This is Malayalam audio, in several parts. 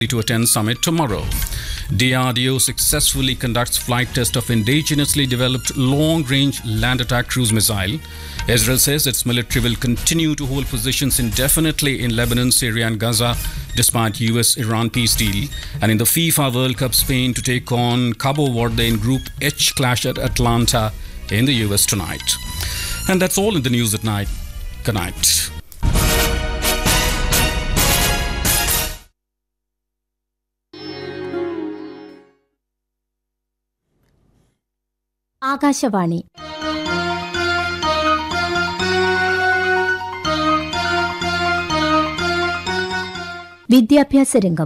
to attend summit tomorrow. DRDO successfully conducts flight test of indigenously developed long-range land attack cruise missile. Israel says its military will continue to hold positions indefinitely in Lebanon, Syria and Gaza despite US-Iran peace deal. And in the FIFA World Cup, Spain to take on Cabo Verde in Group H clash at Atlanta in the US tonight. And that's all in the news at night. Good night. Akashvani വിദ്യാഭ്യാസ രംഗം.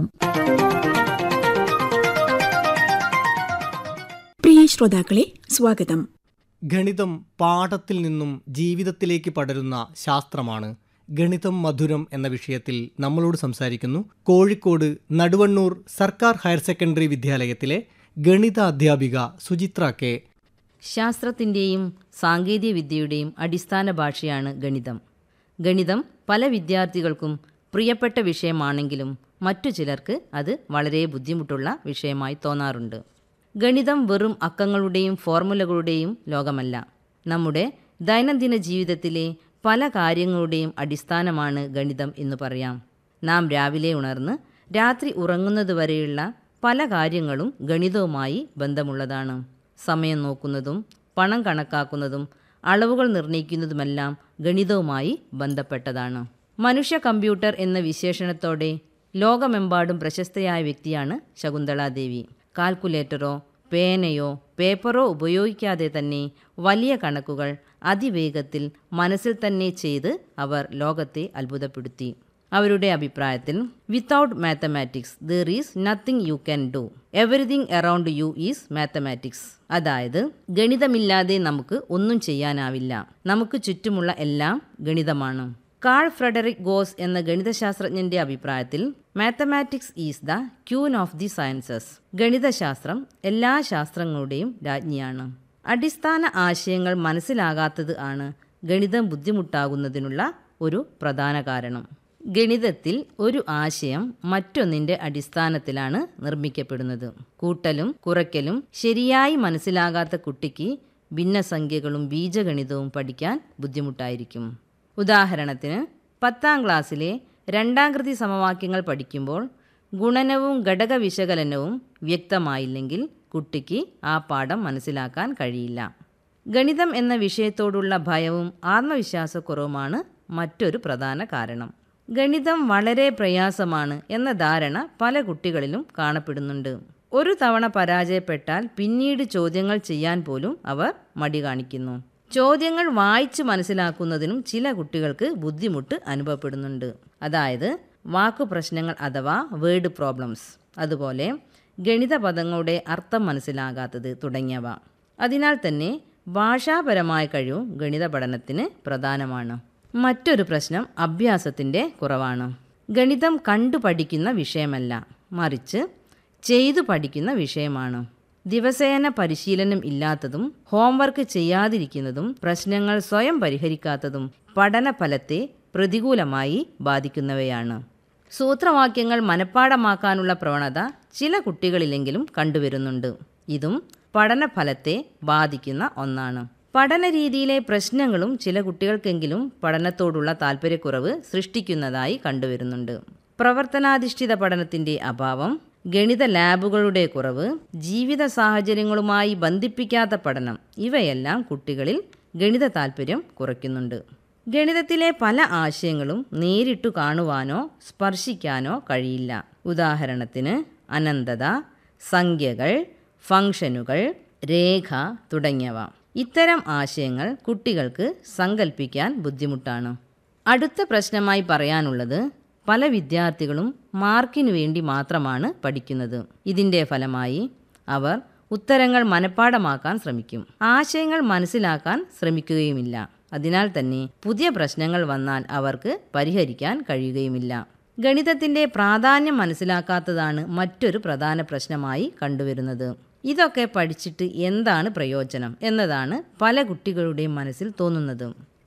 പ്രിയ ശ്രോതാക്കളെ, സ്വാഗതം. ഗണിതം പാഠത്തിൽ നിന്നും ജീവിതത്തിലേക്ക് പടരുന്ന ശാസ്ത്രമാണ്. ഗണിതം മധുരം എന്ന വിഷയത്തിൽ നമ്മളോട് സംസാരിക്കുന്നു കോഴിക്കോട് നടുവണ്ണൂർ സർക്കാർ ഹയർ സെക്കൻഡറി വിദ്യാലയത്തിലെ ഗണിത അധ്യാപിക സുചിത്ര കെ. ശാസ്ത്രത്തിൻ്റെയും സാങ്കേതിക വിദ്യയുടെയും അടിസ്ഥാന ഭാഷയാണ് ഗണിതം. ഗണിതം പല വിദ്യാർത്ഥികൾക്കും പ്രിയപ്പെട്ട വിഷയമാണെങ്കിലും മറ്റു ചിലർക്ക് അത് വളരെ ബുദ്ധിമുട്ടുള്ള വിഷയമായി തോന്നാറുണ്ട്. ഗണിതം വെറും അക്കങ്ങളുടെയും ഫോർമുലകളുടെയും ലോകമല്ല. നമ്മുടെ ദൈനംദിന ജീവിതത്തിലെ പല കാര്യങ്ങളുടെയും അടിസ്ഥാനമാണ് ഗണിതം എന്ന് പറയാം. നാം രാവിലെ ഉണർന്ന് രാത്രി ഉറങ്ങുന്നതുവരെയുള്ള പല കാര്യങ്ങളും ഗണിതവുമായി ബന്ധമുള്ളതാണ്. സമയം നോക്കുന്നതും പണം കണക്കാക്കുന്നതും അളവുകൾ നിർണ്ണയിക്കുന്നതുമെല്ലാം ഗണിതവുമായി ബന്ധപ്പെട്ടതാണ്. മനുഷ്യ കമ്പ്യൂട്ടർ എന്ന വിശേഷണത്തോടെ ലോകമെമ്പാടും പ്രശസ്തയായ വ്യക്തിയാണ് ശകുന്തളാദേവി. കാൽക്കുലേറ്ററോ പേനയോ പേപ്പറോ ഉപയോഗിക്കാതെ തന്നെ വലിയ കണക്കുകൾ അതിവേഗത്തിൽ മനസ്സിൽ തന്നെ ചെയ്ത് അവർ ലോകത്തെ അത്ഭുതപ്പെടുത്തി. അവരുടെ അഭിപ്രായത്തിൽ without mathematics there is nothing you can do, everything around U is mathematics. അതായത് ഗണിതമില്ലാതെ നമുക്ക് ഒന്നും ചെയ്യാനാവില്ല, നമുക്ക് ചുറ്റുമുള്ള എല്ലാം ഗണിതമാണ്. കാൾ ഫ്രെഡറിക് ഗോസ് എന്ന ഗണിതശാസ്ത്രജ്ഞന്റെ അഭിപ്രായത്തിൽ mathematics is the queen of the sciences. ഗണിതശാസ്ത്രം എല്ലാ ശാസ്ത്രങ്ങളുടെയും രാജ്ഞിയാണ്. അടിസ്ഥാന ആശയങ്ങൾ മനസ്സിലാകാത്തത് ആണ് ഗണിതം ബുദ്ധിമുട്ടാകുന്നതിനുള്ള ഒരു പ്രധാന കാരണം. ഗണിതത്തിൽ ഒരു ആശയം മറ്റൊന്നിൻ്റെ അടിസ്ഥാനത്തിലാണ് നിർമ്മിക്കപ്പെടുന്നത്. കൂട്ടലും കുറയ്ക്കലും ശരിയായി മനസ്സിലാകാത്ത കുട്ടിക്ക് ഭിന്നസംഖ്യകളും ബീജഗണിതവും പഠിക്കാൻ ബുദ്ധിമുട്ടായിരിക്കും. ഉദാഹരണത്തിന് 10ാം ക്ലാസ്സിലെ രണ്ടാംകൃതി സമവാക്യങ്ങൾ പഠിക്കുമ്പോൾ ഗുണനവും ഘടക വിശകലനവും വ്യക്തമായില്ലെങ്കിൽ കുട്ടിക്ക് ആ പാഠം മനസ്സിലാക്കാൻ കഴിയില്ല. ഗണിതം എന്ന വിഷയത്തോടുള്ള ഭയവും ആത്മവിശ്വാസക്കുറവുമാണ് മറ്റൊരു പ്രധാന കാരണം. ഗണിതം വളരെ പ്രയാസമാണ് എന്ന ധാരണ പല കുട്ടികളിലും കാണപ്പെടുന്നുണ്ട്. ഒരു തവണ പരാജയപ്പെട്ടാൽ പിന്നീട് ചോദ്യങ്ങൾ ചെയ്യാൻ പോലും അവർ മടി കാണിക്കുന്നു. ചോദ്യങ്ങൾ വായിച്ച് മനസ്സിലാക്കുന്നതിനും ചില കുട്ടികൾക്ക് ബുദ്ധിമുട്ട് അനുഭവപ്പെടുന്നുണ്ട്. അതായത് വാക്കു പ്രശ്നങ്ങൾ അഥവാ വേർഡ് പ്രോബ്ലംസ്, അതുപോലെ ഗണിത പദങ്ങളുടെ അർത്ഥം മനസ്സിലാകാത്തത് തുടങ്ങിയവ. അതിനാൽ തന്നെ ഭാഷാപരമായ കഴിവും ഗണിത പഠനത്തിന് പ്രധാനമാണ്. മറ്റൊരു പ്രശ്നം അഭ്യാസത്തിൻ്റെ കുറവാണ്. ഗണിതം കണ്ടു പഠിക്കുന്ന വിഷയമല്ല, മറിച്ച് ചെയ്തു പഠിക്കുന്ന വിഷയമാണ്. ദിവസേന പരിശീലനം ഇല്ലാത്തതും ഹോംവർക്ക് ചെയ്യാതിരിക്കുന്നതും പ്രശ്നങ്ങൾ സ്വയം പരിഹരിക്കാത്തതും പഠനഫലത്തെ പ്രതികൂലമായി ബാധിക്കുന്നവയാണ്. സൂത്രവാക്യങ്ങൾ മനഃപ്പാഠമാക്കാനുള്ള പ്രവണത ചില കുട്ടികളിലെങ്കിലും കണ്ടുവരുന്നുണ്ട്. ഇതും പഠനഫലത്തെ ബാധിക്കുന്ന ഒന്നാണ്. പഠനരീതിയിലെ പ്രശ്നങ്ങളും ചില കുട്ടികൾക്കെങ്കിലും പഠനത്തോടുള്ള താല്പര്യക്കുറവ് സൃഷ്ടിക്കുന്നതായി കണ്ടുവരുന്നുണ്ട്. പ്രവർത്തനാധിഷ്ഠിത പഠനത്തിൻ്റെ അഭാവം, ഗണിത ലാബുകളുടെ കുറവ്, ജീവിത സാഹചര്യങ്ങളുമായി ബന്ധിപ്പിക്കാത്ത പഠനം ഇവയെല്ലാം കുട്ടികളിൽ ഗണിത താല്പര്യം കുറയ്ക്കുന്നുണ്ട്. ഗണിതത്തിലെ പല ആശയങ്ങളും നേരിട്ടു കാണുവാനോ സ്പർശിക്കാനോ കഴിയില്ല. ഉദാഹരണത്തിന് അനന്തത, സംഖ്യകൾ, ഫംഗ്ഷനുകൾ, രേഖ തുടങ്ങിയവ. ഇത്തരം ആശയങ്ങൾ കുട്ടികൾക്ക് സങ്കല്പിക്കാൻ ബുദ്ധിമുട്ടാണ്. അടുത്ത പ്രശ്നമായി പറയാനുള്ളത് പല വിദ്യാർത്ഥികളും മാർക്കിനു വേണ്ടി മാത്രമാണ് പഠിക്കുന്നത്. ഇതിൻ്റെ ഫലമായി അവർ ഉത്തരങ്ങൾ മനഃപ്പാഠമാക്കാൻ ശ്രമിക്കും, ആശയങ്ങൾ മനസ്സിലാക്കാൻ ശ്രമിക്കുകയുമില്ല. അതിനാൽ തന്നെ പുതിയ പ്രശ്നങ്ങൾ വന്നാൽ അവർക്ക് പരിഹരിക്കാൻ കഴിയുകയുമില്ല. ഗണിതത്തിൻ്റെ പ്രാധാന്യം മനസ്സിലാക്കാത്തതാണ് മറ്റൊരു പ്രധാന പ്രശ്നമായി കണ്ടുവരുന്നത്. ഇതൊക്കെ പഠിച്ചിട്ട് എന്താണ് പ്രയോജനം എന്നതാണ് പല കുട്ടികളുടെയും മനസ്സിൽ തോന്നുന്നത്.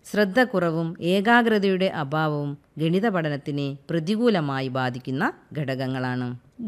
ശ്രദ്ധക്കുറവും ഏകാഗ്രതയുടെ അഭാവവും ഗണിത പഠനത്തിനെ പ്രതികൂലമായി ബാധിക്കുന്ന ഘടകങ്ങളാണ്.